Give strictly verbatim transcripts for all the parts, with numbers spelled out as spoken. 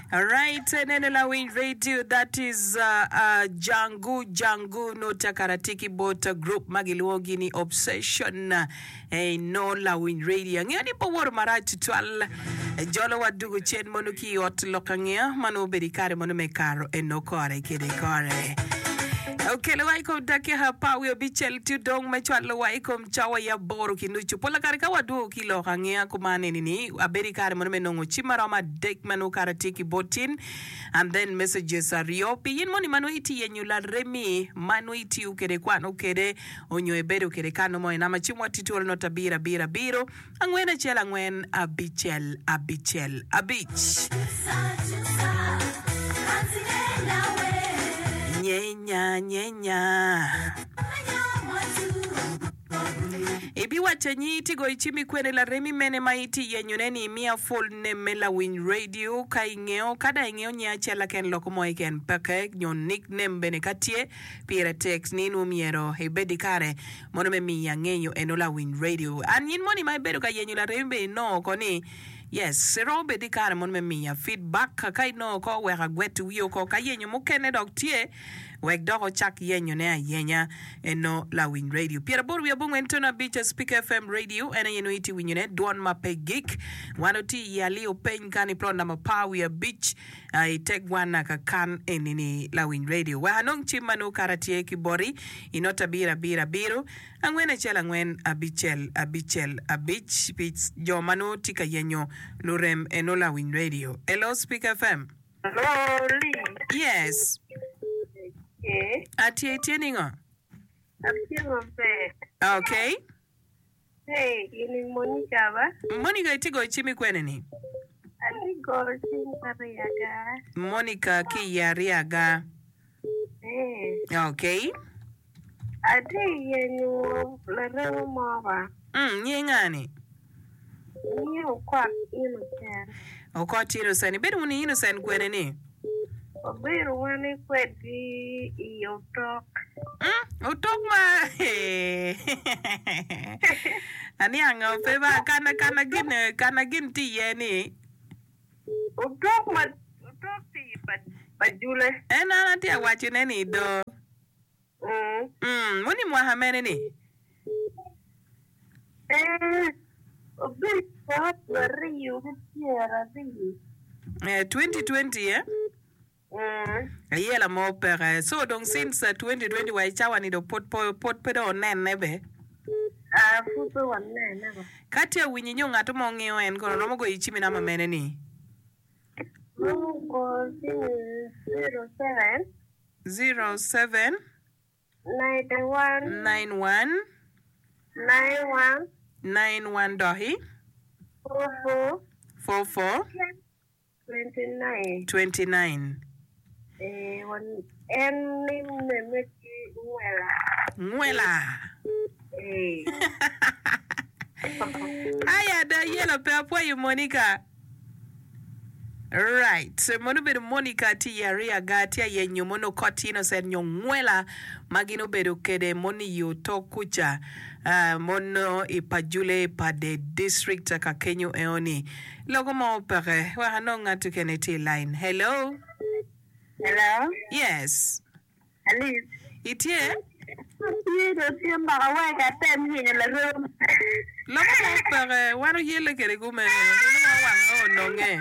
All right, nene la Win Radio, that is uh, uh, Jangu Jangu Nota Karatiki Bota Group Magiluogi ni Obsession eh, no la Win Radio. Ngani po wor marati twal jolo wadugu chen monuki ot lokangya manu berikare monu mekaro enokore kide kore. Okay, lo waiko dake hapa we bichel tu dong mechwa lo waiko mchawa ya boru kinuchu pola karika wadu kilo hangia kumane nini aberi kare monu menongo chimarama dek manu karatiki botin and then messages are riopi yin moni manu iti yenyula remi manu iti ukere kwano ukere onyo ebere ukere kano moe nama chimwa tituol nota bira bira biro angwena chela ngwen abichel abichel abich Nyenya, nyenya. Ibi wachanyi tigo ichimi kwene la remi mene maiti yenyuneni mia full ne mela Win Radio ka ingeo kada ingeo nyache la ken lokomo iken pake nyon nickname bene katie pira text ninu miero hebedi kare monome miya ngenyo enola Win Radio an yin moni mai bedo ka yenyu la remi no koni yes sero bedi kare monome miya feedback kai no ko wega gwetu wiyo ko ka yenyu mukene dok tie wek doko chak yenyu ne yenya eno la Win Radio pira boru ya bungu entona bicha Speak F M Radio ena yenu iti winyune duan mape geek wanoti yali open kani plonda mapawi ya beach uh, itek wana kakan enini la Win Radio wahanong chimanu karatie kibori inota bira bira biru angwene chela ngwen abichel abichel abich bits jo manu tika yenyo lurem eno la Win Radio. Hello Speak F M. Hello Lee. Yes. Okay. Atie atie ningo. Atie mpe. Okay. Hey, ini Monica ba? Monica itigo ichimi kwene ni? Atigo Chimariaga. Monica Kiyariaga. Hey. Okay. Ati yenu lero mwa. Mm, nyengani. Ni okwa innocent. Okwa innocent. Bedu ni innocent kwene ni? Obiru wani kwedi iyo talk. Mm, utok ma. Ani anga ofeba kana kana gin kana gin ti yeni. Utok ma utok ti pa pajule. Ena na ti awachi neni do. Mm. Mm, muni mwahamene ni? Eh, obiru kwa wari yu kitiara di. Eh, twenty twenty eh? Mm. Ayela mo pere. So donc since uh, twenty twenty wa ichawa ni do pot pot pot pedo nen nebe. Ah, futo wanne neba. Kati ya winyinyo ngato mo ngeo en kono nomo go ichimi na mamene ni. Mungo zero seven zero seven nine one nine one nine one nine one dohi four four four four twenty nine. twenty nine. Eh, one en ni memeki uela. Mwela. Eh. Aya da yela pe apo you Monica. Right. So mono bedo Monica ti yaria gatia yenyo mono kotino sen nyongwela magino bedo kede moni yo tokucha uh, mono ipajule pa de district kakenyo eoni. Logo mo pere wa hanonga tukeneti line. Hello. Hello. Yes. Alice. Itie? Ni do tiamba wa ka tem ni la room. Logo mo pere wano yele kere gume no wa o nonge.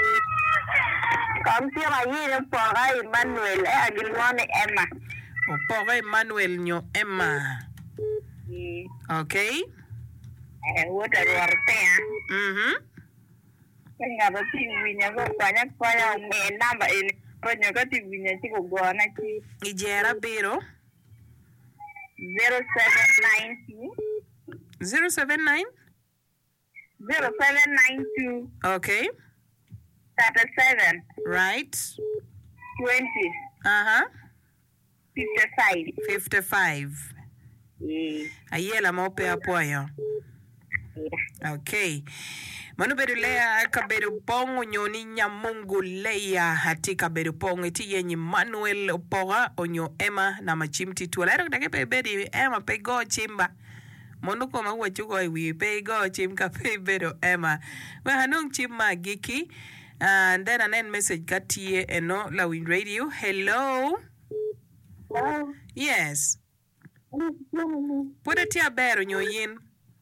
Kom tiamba yele pora Emmanuel e agilwane Emma. O pore Emmanuel nyo Emma. Eh. Okay. Eh, wota wartea. Mhm. Nga ba ti winya go kwanya kwanya me namba ini. Konyo ka ti winya ti go gona ki Ijera biro. zero seven nine two zero seven nine. zero seven nine two Okay. thirty-seven Right. twenty Uh-huh. fifty-five. fifty-five. Eh. Ayela mope apoyo. Okay. Manu bedu lea kabedu pongo nyoni nyamungu lea hati kabedu pongo iti yenye Manuel Opora onyo Emma na machimti tuwa. Lero kutake pe bedi Emma pe go chimba. Monu koma uwa chuko iwi pe go chimka pe bedu Emma. We hanung chimma giki. And then anen message katie eno la Win Radio. Hello. Hello. Yes. Put it here bear on your yin.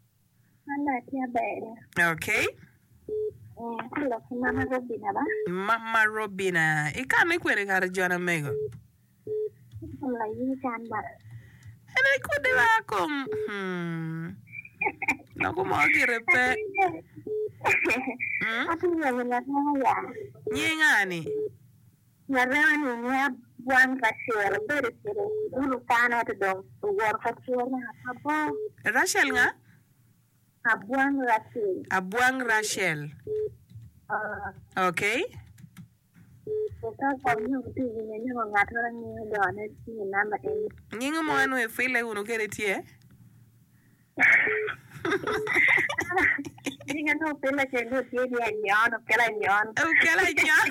Okay. Hello, Mama Robina ba? Mama Robina. Ika me kwere kar Jona Mego. La yin kan ba. Ene kude wako. Hmm. Nako mo girepe. Hmm. Atu ya na ya. Nyengani. Nyarani nya buang kasir bere sire. Ulu kana to dong. War kasir na abo. Rachel nga? Abuang Rachel. Abuang Rachel. Uh, Okay. Ito kwa myo kuti vinyo nga ngatora ni doane si namba eni. Nyingo mo anu e file uno kere tie? Nyinga no pila chengu tie dia nyon, pila nyon. Ukela nyon.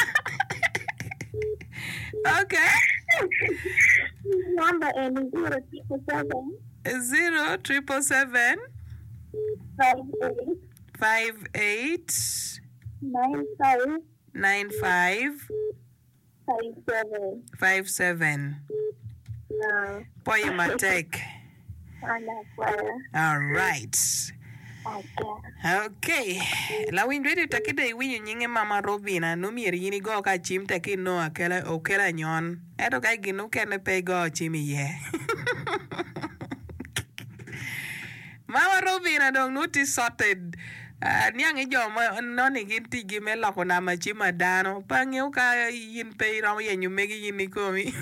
Okay. Namba eni zero triple seven. Zero triple seven. Five eight. Five eight. Nine five. Nine five. Five seven. Five seven. No. Poye matek. Ana kwa. All right. Okay. Okay. La Win Radio takide iwinyo nyinge Mama Robina numieri yini go ka chim taki no akela okela nyon. Eto ka ginu kene pe go chimi ye. Mama Robina dong nuti sorted. Uh, niang ijo mo noni ginti gime la kona machima dano pange uka yin pe ram ye nyumegi yini komi.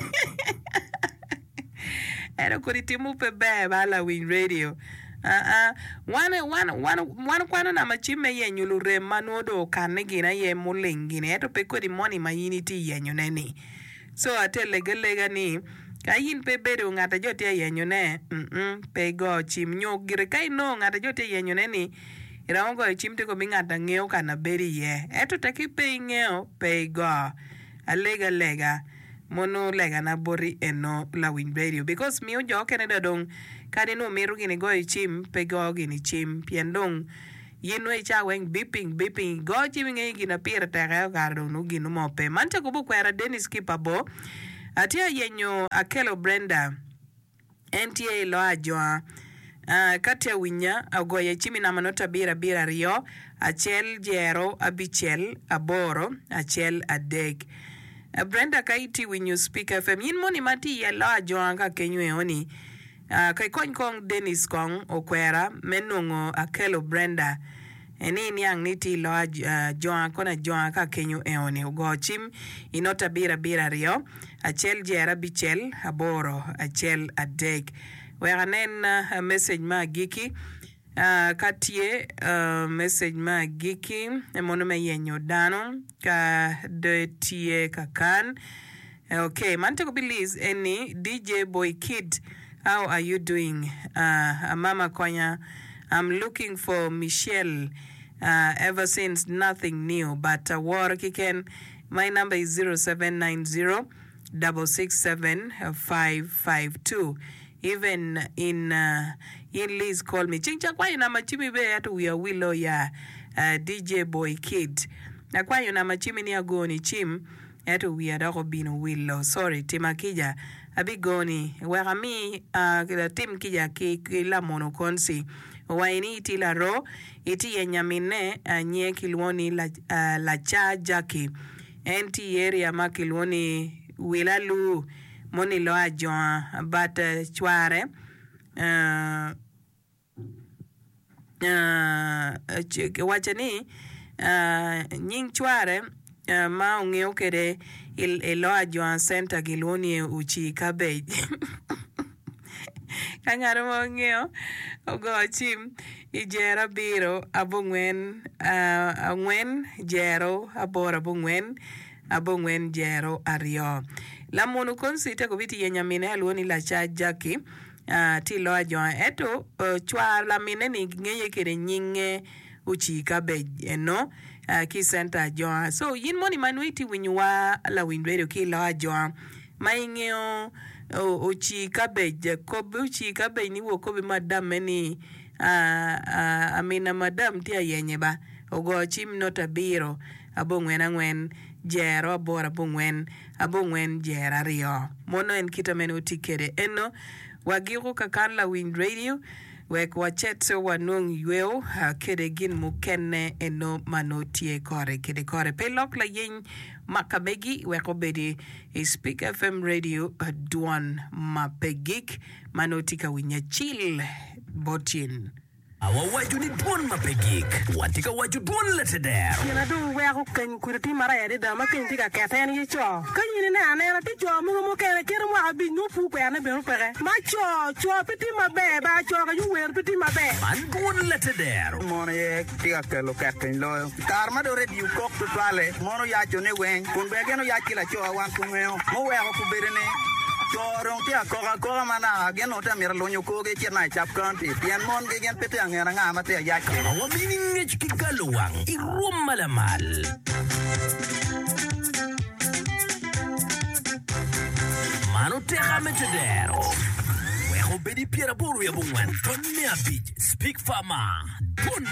Ero kuri timu pe be bala Win Radio. Uh uh one one one one kwano na machime ye nyulure manodo kane gina ye mulengine eto pe kuri moni mayini ti ye nyuneni. So ate lega lega ni kayin pe bedo ngata jote ye nyune mm mm pe go chim nyok gire kai no ngata jote ye nyuneni. Ira go chim te ko mingata ngeo kana beri ye. Eto taki pe ngeo pe go. Alega lega. Mono lega na bori eno la Win Radio. Because mi ujo keneda dong. Kade no meru gini go chim pe go gini chim. Piendong. Yinwe cha weng beeping beeping. Go chim nge gina pira tere gardo no gino mope. Mante kubu kwera Dennis Kipabo. Atia yenyo Akelo Brenda. N T A lo ajoa. Uh, katia winya agoye chimi na manota bira bira rio achel jero abichel aboro achel adeg. Uh, Brenda kaiti winyu speak F M yin moni mati ya la joanga kenywe oni uh, kai kony kong Dennis kong okwera menungo Akelo Brenda eni niang niti lo uh, joanga kona joanga kenyu eoni ugo chim inota bira bira rio achel jero abichel aboro achel adeg. Weranen uh, message ma giki uh, katie uh, message ma giki emono me yenyo dano ka de tie kakan. Okay, mante ko bilis any D J Boy Kid, how are you doing? Uh, Mama Konya, I'm looking for Michelle uh, ever since nothing new, but uh, war kiken. My number is zero seven nine zero six six seven five five two. Even in uh, in Liz call me chingcha kwa ina machimi be atu we are willow ya uh, D J Boy Kid na kwa ina machimi ni agoni chim atu we are dako bino willow. Sorry tima kija abigoni wera mi uh, kila tim kija ki kila mono konsi waini iti la ro iti ya nyamine uh, nye kilwoni la, uh, la cha jaki enti area ma kilwoni wilalu moni lo ajoa but uh, chware uh, uh, wachani uh, nying chware uh, ma ungeo kede il, il lo ajoa center giloni uchi cabbage kangaro mo ngeo ogo chim ijera biro abungwen uh, angwen jero abora bungwen abungwen jero ario la mono konsite ko biti yenya mine alwoni la cha jaki uh, ti lo ajoa eto uh, chwa la mine ni ngeye kere nyinge uchi cabbage no uh, ki center joa so yin moni manuiti winywa la Win Radio ki lo ajoa maingeo uh, uchi cabbage ko uchi cabbage ni wo ko be madam ni uh, uh, amina madam ti yenye ba ogo chim nota biro abongwen angwen jero abora bongwen abongwen jera rio mono en kitameno tikere eno wagiru kakala Wind Radio wek wachetso wanung yueo kede gin mukene eno manotie kore kede kore pelok la yin makabegi weko bedi Speak F M Radio duan mapegik manotika winya chill botin awa waju ni duan mapegik watika waju duan leteder yana do weko kan kurti mara ya da makin tika keten yi cho kan yi ne ane ra ti cho mu mu ke kir mu abi nu pu pe ane be ru pere ma cho cho piti ma be ba cho ga yu wer piti ma be man duan leteder mono ye tika ke lo keten lo tar ma do radio kok to twale mono ya cho ne wen kun be geno ya kila cho wan ku meo mo weko ku berene Chorong tia koka koka mana gen ota mira lonyo koge chena chap kanti pian mon ge gen pete angera ngama te ya awa mining chikikaluang irum malamal mano te gametedero wego bedi piera boru ya bungwan tonne abij speak fama don